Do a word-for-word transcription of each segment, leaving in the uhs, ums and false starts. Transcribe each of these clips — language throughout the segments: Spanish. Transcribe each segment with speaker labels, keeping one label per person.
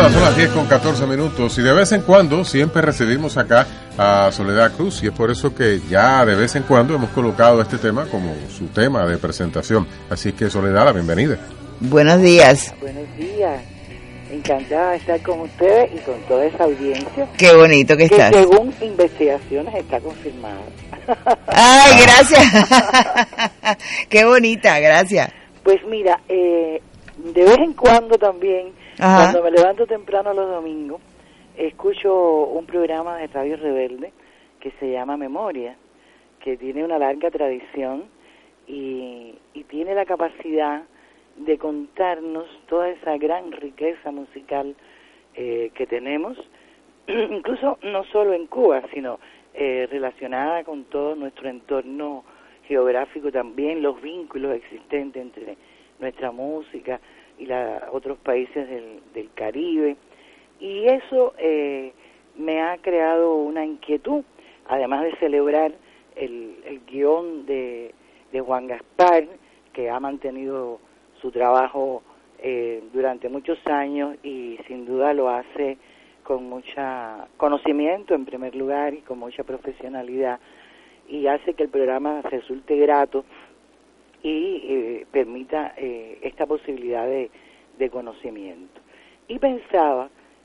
Speaker 1: Ya son las diez con catorce minutos y de vez en cuando siempre recibimos acá a Soledad Cruz y es por eso que ya de vez en cuando hemos colocado este tema como su tema de presentación. Así que Soledad, la bienvenida.
Speaker 2: Buenos días.
Speaker 3: Buenos días. Encantada de estar con ustedes y con toda esa audiencia.
Speaker 2: Qué bonito que, que estás.
Speaker 3: Que según investigaciones está confirmado.
Speaker 2: Ay, gracias. Qué bonita, gracias.
Speaker 3: Pues mira, eh, de vez en cuando también,
Speaker 2: Ajá.
Speaker 3: cuando me levanto temprano los domingos, escucho un programa de Radio Rebelde que se llama Memoria, que tiene una larga tradición y, y tiene la capacidad de contarnos toda esa gran riqueza musical eh, que tenemos, incluso no solo en Cuba, sino eh, relacionada con todo nuestro entorno geográfico también, los vínculos existentes entre nuestra música y la, otros países del, del Caribe, y eso eh, me ha creado una inquietud, además de celebrar el, el guión de, de Juan Gaspar, que ha mantenido su trabajo eh, durante muchos años y sin duda lo hace con mucha conocimiento en primer lugar y con mucha profesionalidad, y hace que el programa resulte grato y eh, permita eh, esta posibilidad de, de conocimiento. Y pensaba,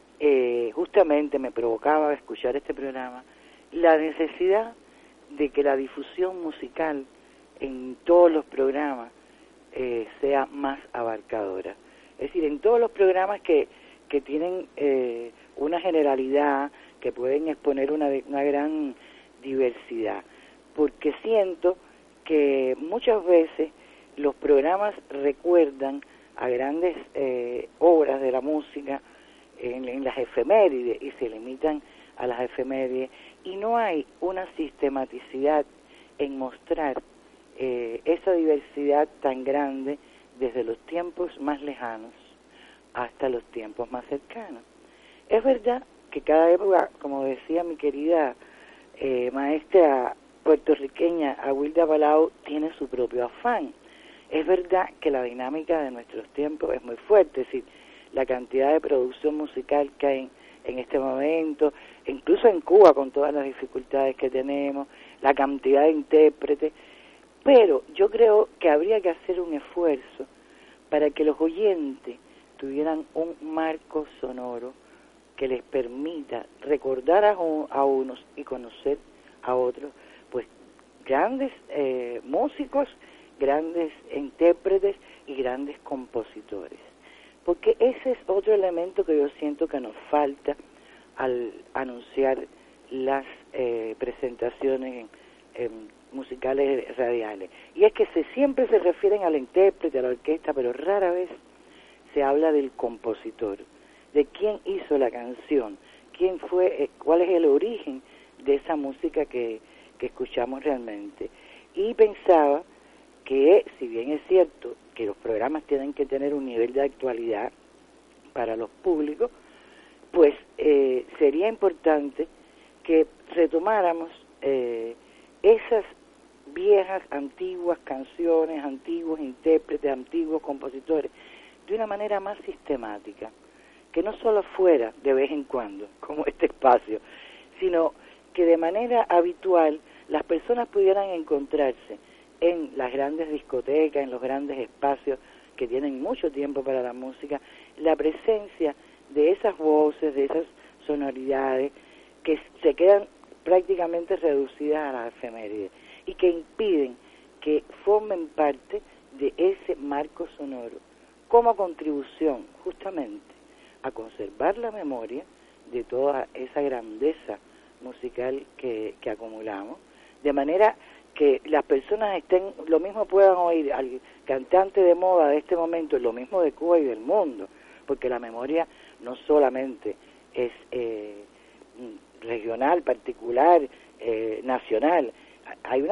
Speaker 3: eh, justamente me provocaba escuchar este programa, la necesidad de que la difusión musical en todos los programas eh, sea más abarcadora. Es decir, en todos los programas que, que tienen eh, una generalidad, que pueden exponer una, una gran diversidad, porque siento que muchas veces los programas recuerdan a grandes eh, obras de la música en, en las efemérides y se limitan a las efemérides y no hay una sistematicidad en mostrar eh, esa diversidad tan grande desde los tiempos más lejanos hasta los tiempos más cercanos. Es verdad que cada época, como decía mi querida eh, maestra puertorriqueña Awilda Palau, tiene su propio afán. Es verdad que la dinámica de nuestros tiempos es muy fuerte, es decir, la cantidad de producción musical que hay en, en este momento, incluso en Cuba con todas las dificultades que tenemos, la cantidad de intérpretes, pero yo creo que habría que hacer un esfuerzo para que los oyentes tuvieran un marco sonoro que les permita recordar a, a unos y conocer a otros, pues grandes eh, músicos, grandes intérpretes y grandes compositores, porque ese es otro elemento que yo siento que nos falta al anunciar las eh, presentaciones en, en musicales radiales, y es que se siempre se refieren al intérprete, a la orquesta, pero rara vez se habla del compositor, de quién hizo la canción, quién fue, eh, cuál es el origen de esa música que, que escuchamos realmente. Y pensaba que, si bien es cierto que los programas tienen que tener un nivel de actualidad para los públicos, pues eh, sería importante que retomáramos eh, esas viejas, antiguas canciones, antiguos intérpretes, antiguos compositores, de una manera más sistemática, que no solo fuera de vez en cuando, como este espacio, sino que de manera habitual las personas pudieran encontrarse en las grandes discotecas, en los grandes espacios que tienen mucho tiempo para la música, la presencia de esas voces, de esas sonoridades que se quedan prácticamente reducidas a las efemérides y que impiden que formen parte de ese marco sonoro como contribución justamente a conservar la memoria de toda esa grandeza musical que, que acumulamos, de manera que las personas estén, lo mismo puedan oír al cantante de moda de este momento, lo mismo de Cuba y del mundo, porque la memoria no solamente es eh, regional, particular, eh, nacional, hay una